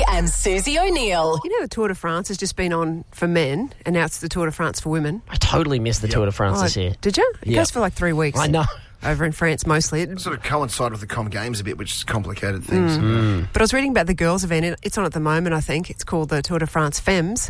and Susie O'Neill. You know, the Tour de France has just been on for men, and now it's the Tour de France for women. I totally missed the Tour de France this year. Did you? It Yep. goes for like 3 weeks. I know. Over in France mostly. It sort of coincide with the Com Games a bit, which complicated things. But I was reading about the girls' event. It's on at the moment, I think. It's called the Tour de France Femmes.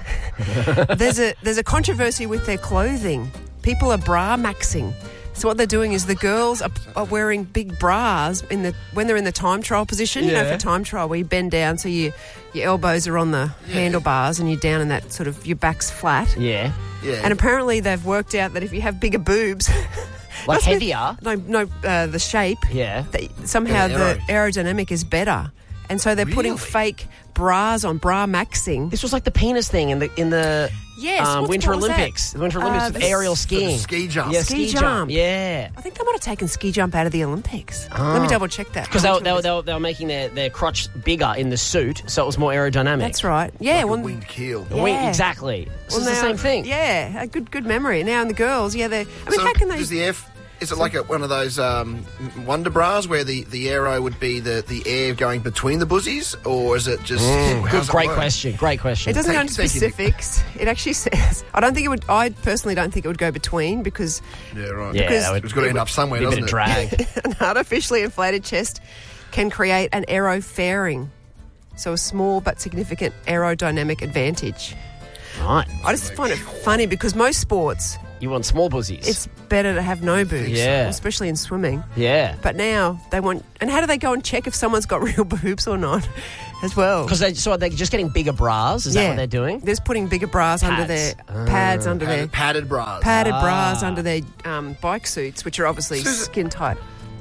There's a controversy with their clothing. People are bra maxing. So what they're doing is the girls are wearing big bras when they're in the time trial position. You know, for time trial where you bend down so your elbows are on the handlebars and you're down in that sort of, your back's flat. Yeah. And apparently they've worked out that if you have bigger boobs... Like heavier? No, the shape. Yeah. Somehow the aerodynamic is better. And so they're putting fake bras on, bra maxing. This was like the penis thing in the Yes, Winter what was Olympics. that? The Winter Olympics of aerial skiing. Ski jump. Yeah, Ski jump. Yeah. I think they might have taken ski jump out of the Olympics. Let me double check that. Because they were making their crotch bigger in the suit, so it was more aerodynamic. That's right. Yeah. Like a winged keel. Exactly. So it's the same thing. Yeah, a good memory. Now, and the girls, how can they... Is it like one of those Wonder Bras where the aero would be the air going between the bussies, or is it just... Great question. It doesn't go into specifics. It actually says... I personally don't think it would go between because... Yeah, right. Yeah, it's got to end up somewhere, be a doesn't bit it? of drag. An artificially inflated chest can create an aero fairing. So a small but significant aerodynamic advantage. Right. I just find it funny because most sports... You want small bussies. It's better to have no boobs, especially in swimming. Yeah. But now they want... And how do they go and check if someone's got real boobs or not as well? Because they're just getting bigger bras? Is that what they're doing? They're just putting bigger bras under their... Pads under their... Padded bras. Padded bras under their bike suits, which are obviously skin tight.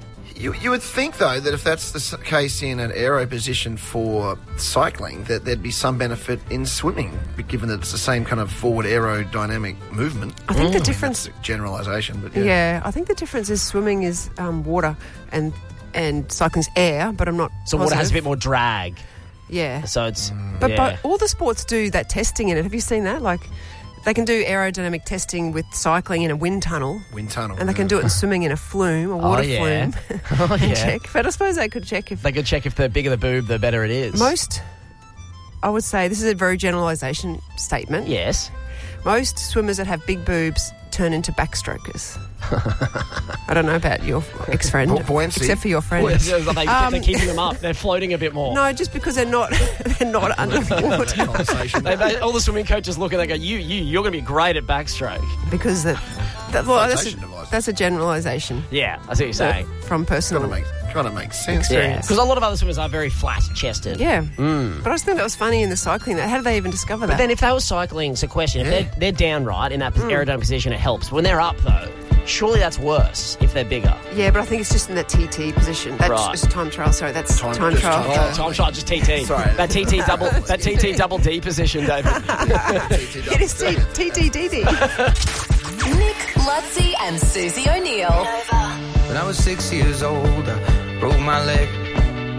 You would think, though, that if that's the case in an aero position for cycling, that there'd be some benefit in swimming, given that it's the same kind of forward aerodynamic movement. I think the difference... That's a generalisation, but I think the difference is swimming is water and cycling's air, but I'm not So positive. water has a bit more drag. Yeah. So it's... But all the sports do that testing in it. Have you seen that? Like... They can do aerodynamic testing with cycling in a wind tunnel. And they can do it in swimming in a flume, a water flume. And check. But I suppose they could check if... They could check if the bigger the boob, the better it is. I would say, this is a very generalisation statement. Yes. Most swimmers that have big boobs turn into backstrokers. I don't know about your ex-friend. Buoyancy. Except for your friend. They're keeping them up. They're floating a bit more. No, just because they're not under water. All the swimming coaches look and they go, you're going to be great at backstroke. Because that's a generalisation. Yeah, I see what you're saying. From personal... Kind of makes sense. Yeah, because a lot of other swimmers are very flat-chested. Yeah. But I just think that was funny in the cycling. How did they even discover that? But then if they were cycling, it's a question. If they're down right in that aerodynamic position, it helps. But when they're up, though, surely that's worse if they're bigger. Yeah, but I think it's just in that TT position. That's just time trial. Sorry, that's time trial. Time trial, just TT. Sorry. That TT double D position, David. It is TTDD. Nick Lutzi and Susie O'Neill. When I was 6 years old, I broke my leg.